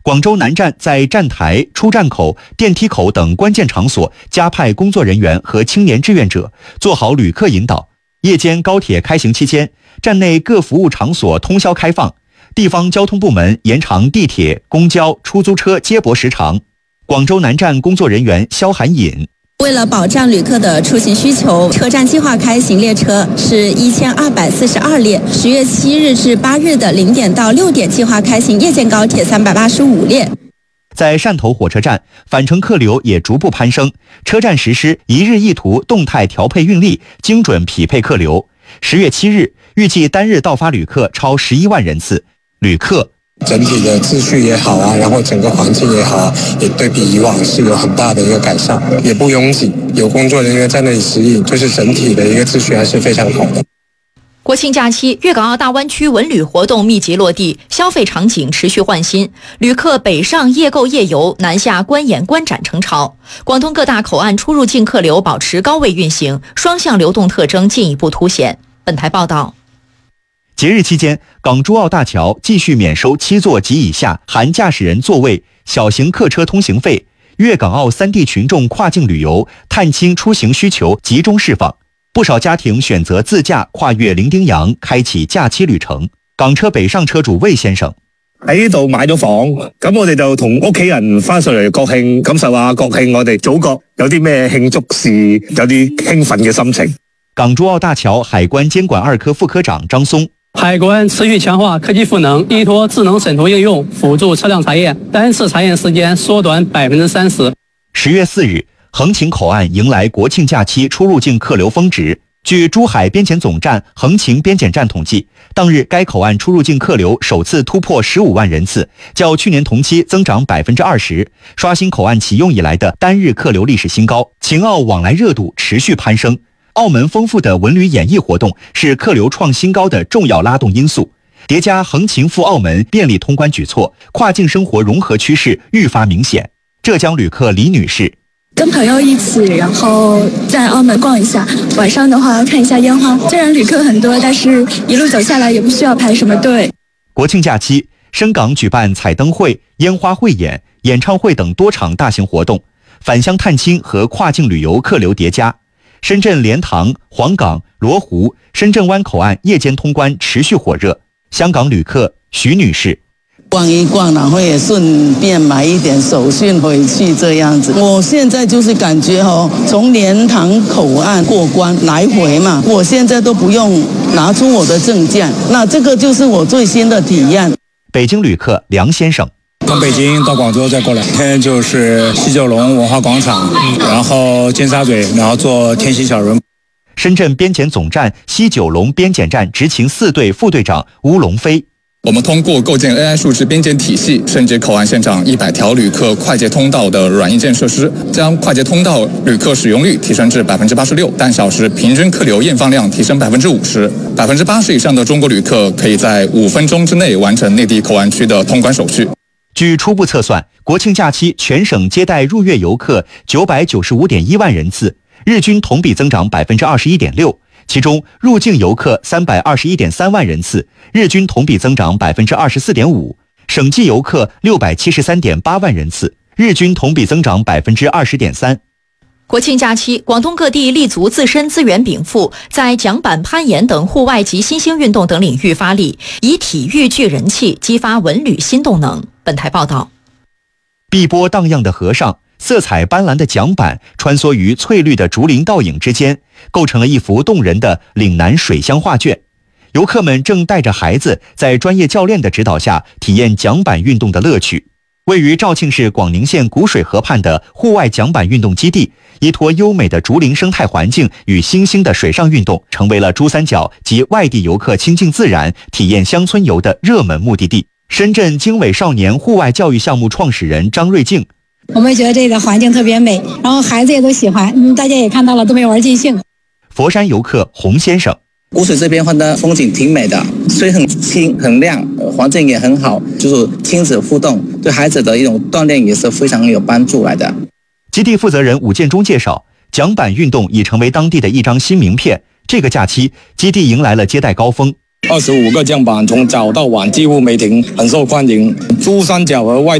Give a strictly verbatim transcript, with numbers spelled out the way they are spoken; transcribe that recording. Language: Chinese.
广州南站在站台、出站口、电梯口等关键场所加派工作人员和青年志愿者，做好旅客引导。夜间高铁开行期间，站内各服务场所通宵开放。地方交通部门延长地铁、公交、出租车接驳时长。广州南站工作人员肖涵隐。 为了保障旅客的出行需求，车站计划开行列车是一千二百四十二列，十月七日至八日的零点到六点计划开行夜间高铁三百八十五列。 在汕头火车站，返程客流也逐步攀升，车站实施一日一图动态调配运力，精准匹配客流。十月七日，预计单日到发旅客超十一万人次，旅客。 整体的秩序也好啊，然后整个环境也好啊，也对比以往是有很大的一个改善，也不拥挤，有工作人员在那里指引，就是整体的一个秩序还是非常好的。 国庆假期，粤港澳大湾区文旅活动密集落地，消费场景持续换新，旅客北上夜购夜游，南下观演观展成潮。广东各大口岸出入境客流保持高位运行，双向流动特征进一步凸显。本台报道。 节日期间，港珠澳大桥继续免收七座及以下含驾驶人座位小型客车通行费，粤港澳三地群众跨境旅游、探亲出行需求集中释放，不少家庭選擇自駕跨越伶仃洋，開啟假期旅程。港車北上車主魏先生喺呢度買咗房，咁我哋就同屋企人翻上嚟國慶，感受下國慶我哋祖國有啲咩慶祝事，有啲興奮嘅心情。 港珠澳大橋海關監管二科副科長張松。 海關持續強化科技賦能，依託智能審圖應用，輔助車輛查驗，單次查驗時間縮短百分之三十。 十月四日，橫琴口岸迎來國慶假期出入境客流峰值。據珠海邊檢總站橫琴邊檢站統計，當日該口岸出入境客流首次突破十五萬人次，較去年同期增長百分之二十，刷新口岸啟用以來的單日客流歷史新高。秦澳往來熱度持續攀升。澳門豐富的文旅演藝活動是客流創新高的重要拉動因素，疊加橫琴赴澳門便利通關舉措，跨境生活融合趨勢愈發明顯。浙江旅客李女士， 跟朋友一起，然後在澳門逛一下，晚上的話看一下煙花。雖然旅客很多，但是一路走下來也不需要排什麼隊。 國慶假期，深港舉辦彩燈會、煙花匯演、演唱會等多場大型活動，返鄉探親和跨境旅遊客流疊加。深圳蓮塘、皇崗、羅湖、深圳灣口岸夜間通關持續火熱。香港旅客徐女士， 逛一逛，然後也順便買一點手信回去，這樣子。我現在就是感覺哦，從蓮塘口岸過關來回嘛，我現在都不用拿出我的證件，那這個就是我最新的體驗。 北京旅客梁先生， 從北京到廣州再過兩天就是西九龍文化廣場，然後尖沙咀，然後坐天星小輪。 深圳邊檢總站西九龍邊檢站執勤四隊副隊長烏龍飛， 我們通過構建 A I 數字邊檢體系，升級口岸現場一百條旅客快捷通道的軟硬件設施，將快捷通道旅客使用率提升至百分之八十六，單小時平均客流驗放量提升百分之五十，百分之八十以上的中國旅客可以在五分鐘之內完成內地口岸區的通關手續。 據初步測算，國慶假期全省接待入粵遊客九百九十五點一萬人次，日均同比增長百分之二十一點六。其中入境遊客三百二十一點三萬人次，日均同比增長百分之二十四點五；省際遊客六百七十三點八萬人次，日均同比增長百分之二十點三。 國慶假期，廣東各地立足自身資源稟賦，在槳板、攀岩等戶外及新興運動等領域發力，以體育聚人氣，激發文旅新動能。本台報道。 碧波蕩漾的河上，色彩斑斕的槳板穿梭於翠綠的竹林倒影之間，構成了一幅動人的嶺南水鄉畫卷。遊客們正帶着孩子在專業教練的指導下體驗槳板運動的樂趣。位於肇慶市廣寧縣古水河畔的戶外槳板運動基地，依託優美的竹林生態環境與新興的水上運動，成為了珠三角及外地遊客親近自然、體驗鄉村遊的熱門目的地。深圳經緯少年戶外教育項目創始人張瑞靜， 我們覺得這個環境特別美，然後孩子也都喜歡，嗯，大家也看到了，都沒玩盡興。 佛山遊客洪先生， 古水這邊畫的風景挺美的，水很清很亮，環境也很好，就是親子互動，對孩子的一種鍛鍊也是非常有幫助來的。 基地負責人武建中介紹，槳板運動已成為當地的一張新名片。這個假期，基地迎來了接待高峰。 二十五個槳板從早到晚幾乎沒停，很受歡迎。珠三角和外